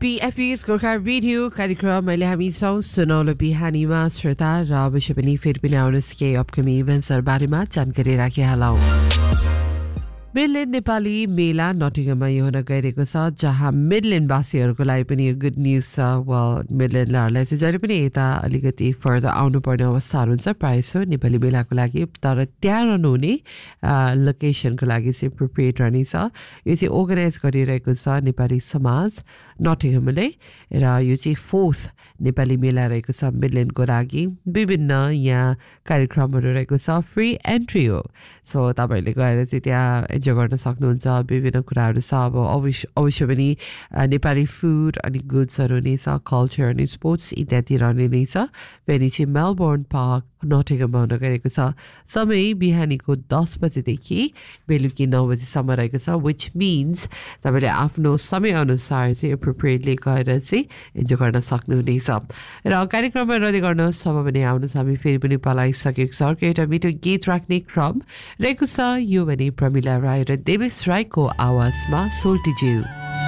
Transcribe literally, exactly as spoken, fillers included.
BFS Gorkha radio कार्यक्रम अहिले हामी छौँ सुनौलो बिहानीमा श्रोता र अवश्य पनि फेरि पनि आउनुहोस् केही अपकमिङ इभेन्ट्सहरू बारेमा जानकारी राखिहालौँ। मिडल्यान्ड नेपाली मेला नटिङमा यो हुन गइरहेको छ, जहाँ मिडल्यान्डवासीहरूको लागि पनि यो गुड न्युज छ। वेल मिडल्यान्डहरूलाई चाहिँ जहिले पनि यता अलिकति फर्दर आउनुपर्ने अवस्थाहरू हुन्छ प्रायः जसो नेपाली मेलाको लागि, तर त्यहाँ रहनुहुने लोकेसनको लागि चाहिँ प्रिपेयर्ड रहनेछ। यो चाहिँ अर्गनाइज गरिरहेको छ नेपाली समाज नटिङमले र यो चाहिँ फोर्थ नेपाली मेला रहेको छ मिडल्यान्डको लागि। विभिन्न यहाँ कार्यक्रमहरू रहेको छ, फ्री एन्ट्री हो। सो तपाईँहरूले गएर चाहिँ त्यहाँ इन्जोय गर्न सक्नुहुन्छ। विभिन्न कुराहरू छ, अब अवश्य अवश्य पनि नेपाली फुड अनि गुड्सहरू नै छ, कल्चर अनि स्पोर्ट्स इत्यादि रहने नै छ। फेरि चाहिँ मेलबोर्न पार्क नटिङमा हुन गएको छ। समय बिहानीको दस बजेदेखि बेलुकी नौ बजीसम्म रहेको छ, विच मिन्स तपाईँले आफ्नो समयअनुसार चाहिँ एप्रोप्रिएटली गएर चाहिँ इन्जोय गर्न सक्नुहुनेछ। र कार्यक्रममा रद्द गर्नुहोस् अब भने आउनुहोस्, हामी फेरि पनि पलाइसकेको छ। अर्को एउटा मिठो गीत राख्ने क्रम रहेको छ, यो भने प्रमिला राई र देवेश राईको आवाजमा सोल्टिज्यू।